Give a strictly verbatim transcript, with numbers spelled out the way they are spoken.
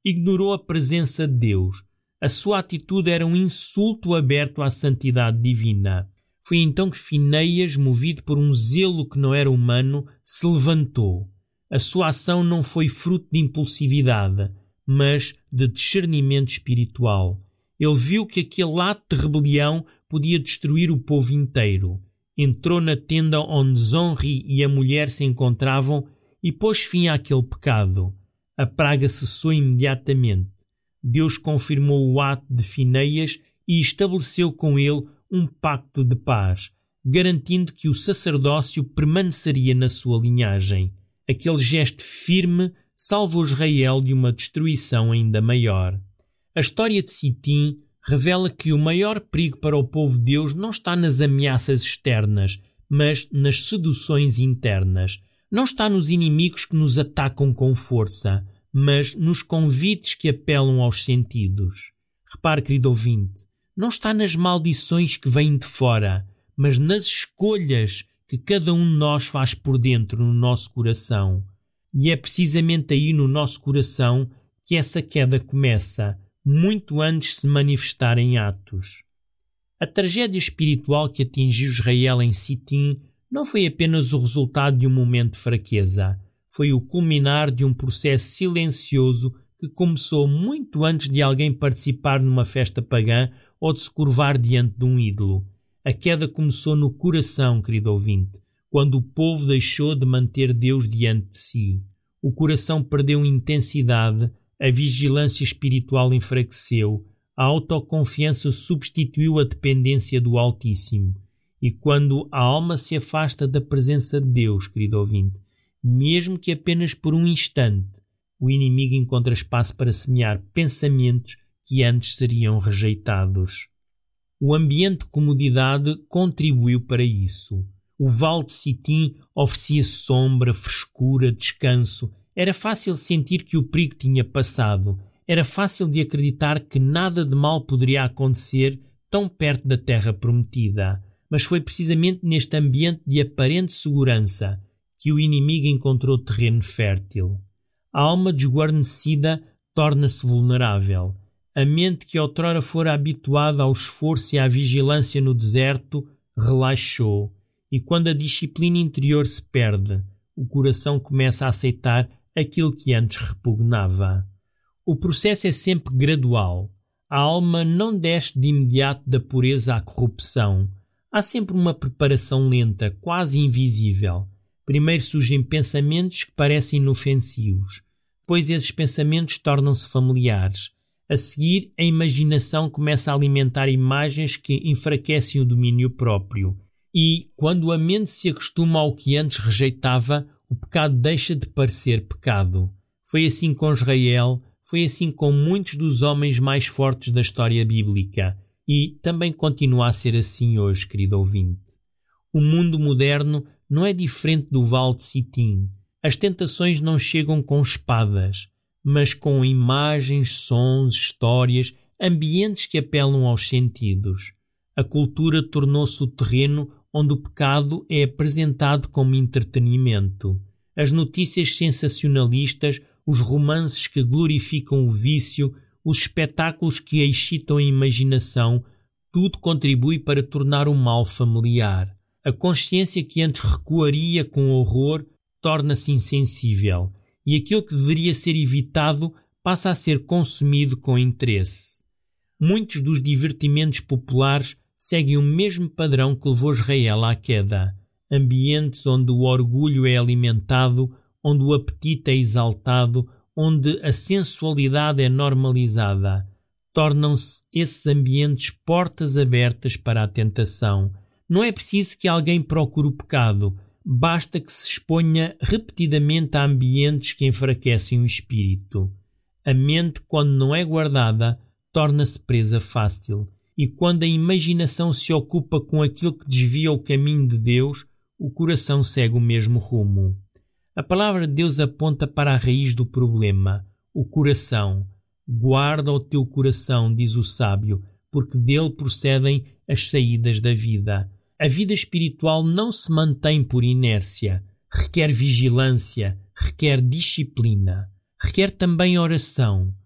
ignorou a presença de Deus. A sua atitude era um insulto aberto à santidade divina. Foi então que Finéias, movido por um zelo que não era humano, se levantou. A sua ação não foi fruto de impulsividade, mas de discernimento espiritual. Ele viu que aquele ato de rebelião podia destruir o povo inteiro. Entrou na tenda onde Zonri e a mulher se encontravam e pôs fim àquele pecado. A praga cessou imediatamente. Deus confirmou o ato de Finéias e estabeleceu com ele um pacto de paz, garantindo que o sacerdócio permaneceria na sua linhagem. Aquele gesto firme salvou Israel de uma destruição ainda maior. A história de Sitim revela que o maior perigo para o povo de Deus não está nas ameaças externas, mas nas seduções internas. Não está nos inimigos que nos atacam com força, mas nos convites que apelam aos sentidos. Repare, querido ouvinte, não está nas maldições que vêm de fora, mas nas escolhas que cada um de nós faz por dentro no nosso coração. E é precisamente aí no nosso coração que essa queda começa, muito antes de se manifestar em atos. A tragédia espiritual que atingiu Israel em Sitim não foi apenas o resultado de um momento de fraqueza, foi o culminar de um processo silencioso que começou muito antes de alguém participar numa festa pagã ou de se curvar diante de um ídolo. A queda começou no coração, querido ouvinte, quando o povo deixou de manter Deus diante de si. O coração perdeu intensidade, a vigilância espiritual enfraqueceu, a autoconfiança substituiu a dependência do Altíssimo. E quando a alma se afasta da presença de Deus, querido ouvinte, mesmo que apenas por um instante, o inimigo encontra espaço para semear pensamentos que antes seriam rejeitados. O ambiente de comodidade contribuiu para isso. O vale de Sitim oferecia sombra, frescura, descanso. Era fácil sentir que o perigo tinha passado. Era fácil de acreditar que nada de mal poderia acontecer tão perto da terra prometida. Mas foi precisamente neste ambiente de aparente segurança que o inimigo encontrou terreno fértil. A alma desguarnecida torna-se vulnerável. A mente que outrora fora habituada ao esforço e à vigilância no deserto relaxou. E quando a disciplina interior se perde, o coração começa a aceitar aquilo que antes repugnava. O processo é sempre gradual. A alma não desce de imediato da pureza à corrupção. Há sempre uma preparação lenta, quase invisível. Primeiro surgem pensamentos que parecem inofensivos. Depois esses pensamentos tornam-se familiares. A seguir, a imaginação começa a alimentar imagens que enfraquecem o domínio próprio. E, quando a mente se acostuma ao que antes rejeitava, o pecado deixa de parecer pecado. Foi assim com Israel, foi assim com muitos dos homens mais fortes da história bíblica. E também continua a ser assim hoje, querido ouvinte. O mundo moderno não é diferente do vale de Sitim. As tentações não chegam com espadas, mas com imagens, sons, histórias, ambientes que apelam aos sentidos. A cultura tornou-se o terreno onde o pecado é apresentado como entretenimento. As notícias sensacionalistas, os romances que glorificam o vício, os espetáculos que excitam a imaginação, tudo contribui para tornar o mal familiar. A consciência que antes recuaria com horror torna-se insensível, e aquilo que deveria ser evitado passa a ser consumido com interesse. Muitos dos divertimentos populares seguem o mesmo padrão que levou Israel à queda. Ambientes onde o orgulho é alimentado, onde o apetite é exaltado, onde a sensualidade é normalizada. Tornam-se esses ambientes portas abertas para a tentação. Não é preciso que alguém procure o pecado, basta que se exponha repetidamente a ambientes que enfraquecem o espírito. A mente, quando não é guardada, torna-se presa fácil. E quando a imaginação se ocupa com aquilo que desvia o caminho de Deus, o coração segue o mesmo rumo. A palavra de Deus aponta para a raiz do problema, o coração. Guarda o teu coração, diz o sábio, porque dele procedem as saídas da vida. A vida espiritual não se mantém por inércia, requer vigilância, requer disciplina, requer também oração.